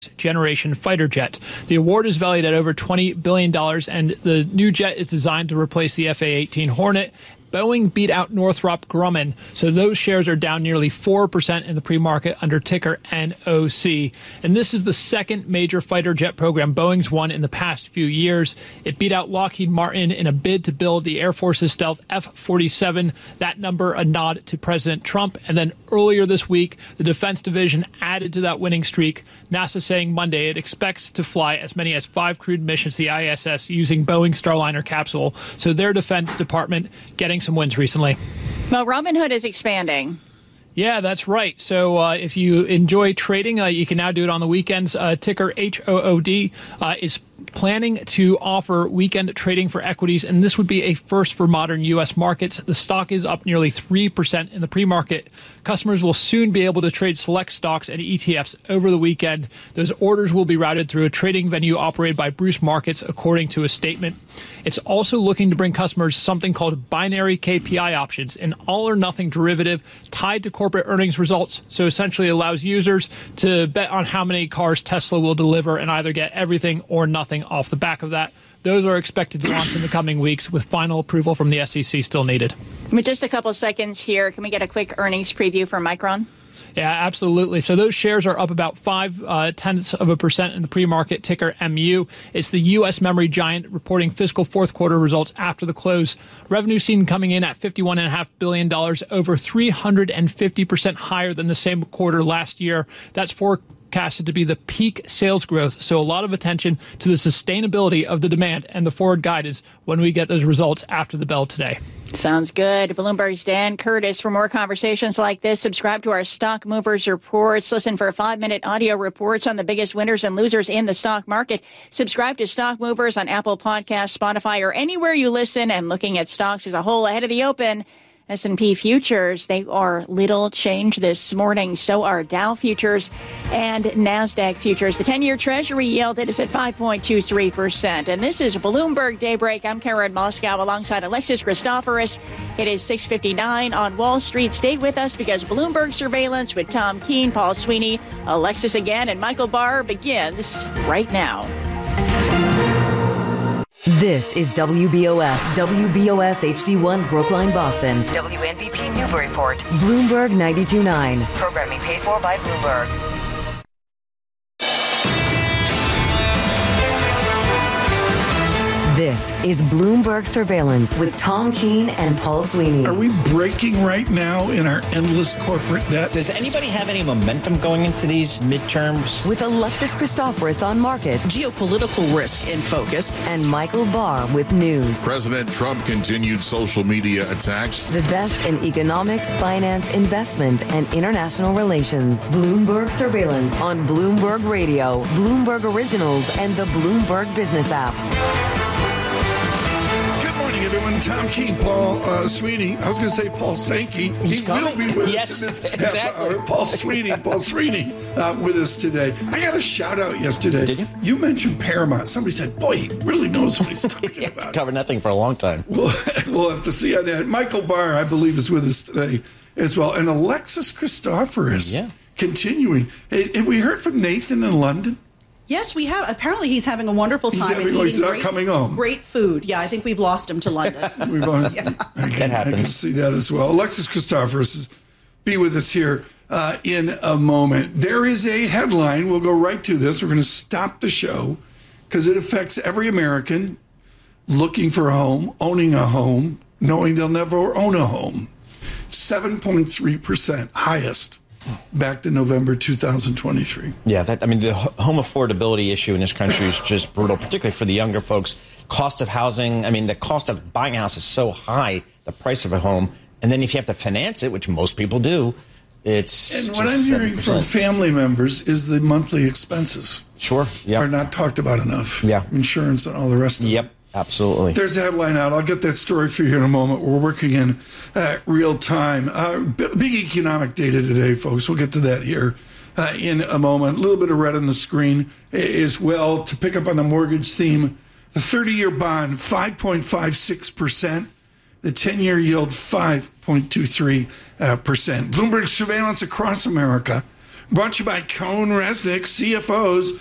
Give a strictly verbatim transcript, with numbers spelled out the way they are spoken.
generation fighter jet. The award is valued at over twenty billion dollars, and the new jet is designed to replace the F A eighteen Hornet. Boeing beat out Northrop Grumman, so those shares are down nearly four percent in the pre-market under ticker N O C. And this is the second major fighter jet program Boeing's won in the past few years. It beat out Lockheed Martin in a bid to build the Air Force's stealth F forty-seven, that number a nod to President Trump. And then earlier this week, the Defense Division added to that winning streak, NASA saying Monday it expects to fly as many as five crewed missions to the I S S using Boeing's Starliner capsule. So their Defense Department getting some wins recently. Well, Robinhood is expanding. Yeah, that's right. So uh, if you enjoy trading, uh, you can now do it on the weekends. Uh, ticker H O O D uh, is planning to offer weekend trading for equities, and this would be a first for modern U S markets. The stock is up nearly three percent in the pre-market. Customers will soon be able to trade select stocks and E T Fs over the weekend. Those orders will be routed through a trading venue operated by Bruce Markets, according to a statement. It's also looking to bring customers something called binary K P I options, an all-or-nothing derivative tied to corporate earnings results. So essentially allows users to bet on how many cars Tesla will deliver and either get everything or nothing off the back of that. Those are expected to launch in the coming weeks, with final approval from the S E C still needed. Just a couple seconds here. Can we get a quick earnings preview for Micron? Yeah, absolutely. So those shares are up about five uh, tenths of a percent in the pre-market, ticker M U. It's the U S memory giant reporting fiscal fourth quarter results after the close. Revenue seen coming in at fifty-one point five billion dollars, over three hundred fifty percent higher than the same quarter last year. That's forecasted to be the peak sales growth. So a lot of attention to the sustainability of the demand and the forward guidance when we get those results after the bell today. Sounds good. Bloomberg's Dan Curtis. For more conversations like this, subscribe to our Stock Movers Reports. Listen for five-minute audio reports on the biggest winners and losers in the stock market. Subscribe to Stock Movers on Apple Podcasts, Spotify, or anywhere you listen. And looking at stocks as a whole ahead of the open, S and P futures, they are little change this morning. So are Dow futures and NASDAQ futures. The ten-year Treasury yield is at five point two three percent. And this is Bloomberg Daybreak. I'm Karen Moscow alongside Alexis Christoforous. It is six fifty-nine on Wall Street. Stay with us because Bloomberg Surveillance with Tom Keene, Paul Sweeney, Alexis again, and Michael Barr begins right now. This is W B O S, W B O S H D one Brookline, Boston. W N B P Newburyport. Bloomberg ninety-two point nine. Programming paid for by Bloomberg. This is Bloomberg Surveillance with Tom Keene and Paul Sweeney. Are we breaking right now in our endless corporate debt? Does anybody have any momentum going into these midterms? With Alexis Christoforous on markets. Geopolitical risk in focus. And Michael Barr with news. President Trump continued social media attacks. The best in economics, finance, investment, and international relations. Bloomberg Surveillance on Bloomberg Radio, Bloomberg Originals, and the Bloomberg Business app. Everyone, Tom Keene, Paul uh, Sweeney. I was going to say Paul Sankey. He's he coming. will be with yes, us. exactly. Uh, Paul Sweeney, Paul Sweeney, uh, with us today. I got a shout out yesterday. Did you? You mentioned Paramount. Somebody said, "Boy, he really knows what he's talking yeah, about." Covered nothing for a long time. We'll, we'll have to see on that. Michael Barr, I believe, is with us today as well, and Alexis Christoforous. Yeah. Continuing. Hey, have we heard from Nathan in London? Yes, we have. Apparently, he's having a wonderful time. He's, having, and oh, he's eating not great, coming home. Great food. Yeah, I think we've lost him to London. We've lost, yeah. I can, that happens. I can see that as well. Alexis Christoforous is be with us here uh, in a moment. There is a headline. We'll go right to this. We're going to stop the show because it affects every American looking for a home, owning a home, knowing they'll never own a home. seven point three percent, highest back to November two thousand twenty-three. Yeah, that I mean, the home affordability issue in this country is just brutal, particularly for the younger folks. Cost of housing, I mean, the cost of buying a house is so high, the price of a home. And then if you have to finance it, which most people do, it's And what I'm hearing from family members is the monthly expenses. Sure, yeah. Are not talked about enough. Yeah. Insurance and all the rest of Yep. it. Absolutely. There's a headline out. I'll get that story for you in a moment. We're working in uh, real time. Uh, big economic data today, folks. We'll get to that here uh, in a moment. A little bit of red on the screen as well. To pick up on the mortgage theme, the thirty-year bond, five point five six percent. The ten-year yield, five point two three percent. Bloomberg Surveillance across America Brought to you by Cone Resnick, C F Os